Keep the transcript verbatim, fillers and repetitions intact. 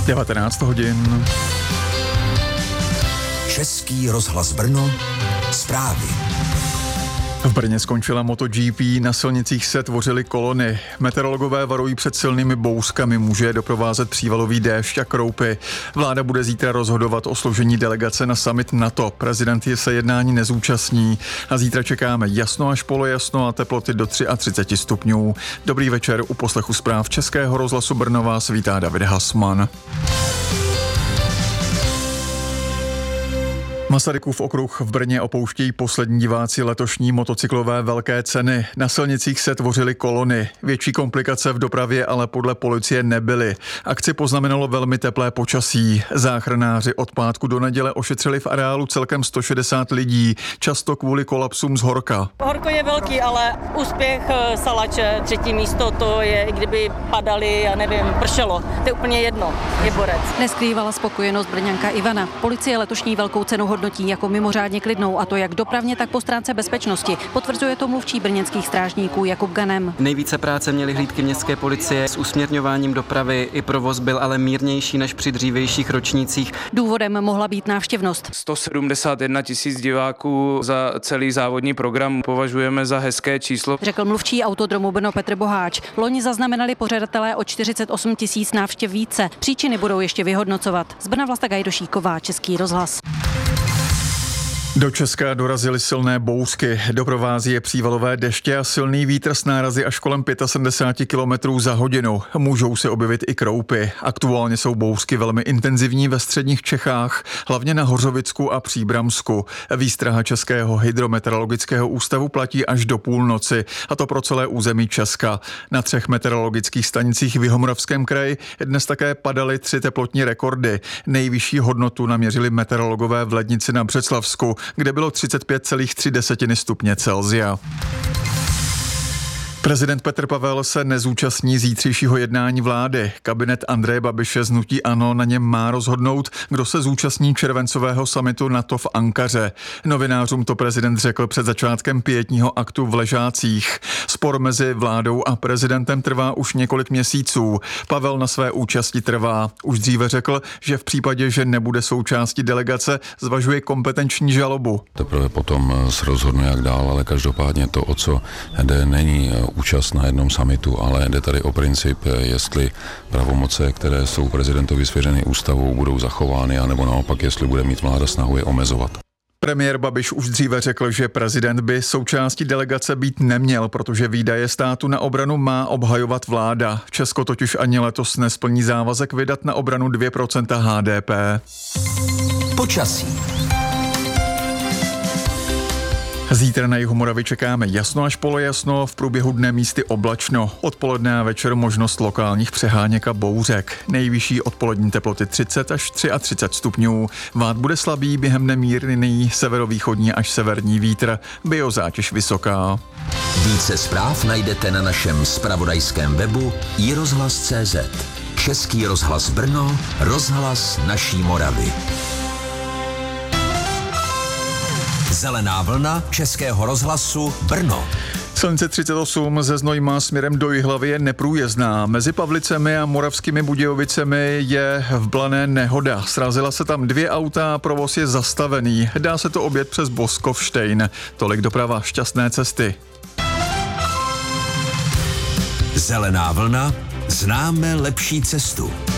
devatenáct hodin. Český rozhlas Brno, zprávy. V Brně skončila MotoGP, na silnicích se tvořily kolony. Meteorologové varují před silnými bouřkami, může doprovázet přívalový déšť a kroupy. Vláda bude zítra rozhodovat o složení delegace na summit NATO. Prezident se jednání nezúčastní a zítra čekáme jasno až polojasno a teploty do třicet tři stupňů. Dobrý večer, u poslechu zpráv Českého rozhlasu Brno vás vítá David Hasman. Masarykův okruh v Brně opouštějí poslední diváci letošní motocyklové velké ceny. Na silnicích se tvořily kolony. Větší komplikace v dopravě ale podle policie nebyly. Akci poznamenalo velmi teplé počasí. Záchranáři od pátku do neděle ošetřili v areálu celkem sto šedesát lidí, často kvůli kolapsům z horka. Horko je velký, ale úspěch Salače, třetí místo, to je, i kdyby padali, já nevím, pršelo. To je úplně jedno, je borec. Neskrývala spokojenost Brňanka Ivana. Policie letošní velkou cenu hodnotí jako mimořádně klidnou, a to jak dopravně, tak po stránce bezpečnosti. Potvrzuje to mluvčí brněnských strážníků Jakub Ganem. Nejvíce práce měly hlídky městské policie s usměrňováním dopravy, i provoz byl ale mírnější než při dřívějších ročnících. Důvodem mohla být návštěvnost. sto sedmdesát jedna tisíc diváků za celý závodní program považujeme za hezké číslo, Řekl mluvčí Autodromu Brno Petr Boháč. Loni zaznamenali pořadatelé o čtyřicet osm tisíc návštěv více. Příčiny budou ještě vyhodnocovat. Z Brna Vlasta Gajdošíková, Český rozhlas. Do Česka dorazily silné bouřky, doprovází je přívalové deště a silný vítr s nárazy až kolem sedmdesát pět kilometrů za hodinu. Můžou se objevit i kroupy. Aktuálně jsou bouřky velmi intenzivní ve středních Čechách, hlavně na Hořovicku a Příbramsku. Výstraha Českého hydrometeorologického ústavu platí až do půlnoci, a to pro celé území Česka. Na třech meteorologických stanicích v Jihomoravském kraji dnes také padaly tři teplotní rekordy. Nejvyšší hodnotu naměřili meteorologové v Lednici na Břeclavsku, kde bylo třicet pět celá tři stupně Celsia. Prezident Petr Pavel se nezúčastní zítřejšího jednání vlády. Kabinet Andreje Babiše z hnutí ANO na něm má rozhodnout, kdo se zúčastní červencového summitu NATO v Ankaře. Novinářům to prezident řekl před začátkem pietního aktu v Ležácích. Spor mezi vládou a prezidentem trvá už několik měsíců. Pavel na své účasti trvá. Už dříve řekl, že v případě, že nebude součástí delegace, zvažuje kompetenční žalobu. Teprve potom se rozhodnu, jak dál, ale každopádně to, o co jde, není účast na jednom summitu, ale jde tady o princip, jestli pravomoce, které jsou prezidentovi svěřeny ústavou, budou zachovány, anebo naopak, jestli bude mít vláda snahu je omezovat. Premiér Babiš už dříve řekl, že prezident by součástí delegace být neměl, protože výdaje státu na obranu má obhajovat vláda. Česko totiž ani letos nesplní závazek vydat na obranu dvě procenta H D P. Počasí. Zítra na jihu Moravy čekáme jasno až polojasno, v průběhu dne místy oblačno. Odpoledne a večer možnost lokálních přeháněk a bouřek. Nejvyšší odpolední teploty třicet až třicet tři stupňů. Vád bude slabý, během dne mírný severovýchodní až severní vítr. Biozátěž vysoká. Více zpráv najdete na našem zpravodajském webu i rozhlas tečka cé zet. Český rozhlas Brno, rozhlas naší Moravy. Zelená vlna Českého rozhlasu Brno. Silnice třicet osm ze Znojma směrem do Jihlavy je neprůjezdná. Mezi Pavlicemi a Moravskými Budějovicemi je v Blané nehoda. Srazila se tam dvě auta a provoz je zastavený. Dá se to objet přes Boskovštejn. Tolik doprava, šťastné cesty. Zelená vlna, známe lepší cestu.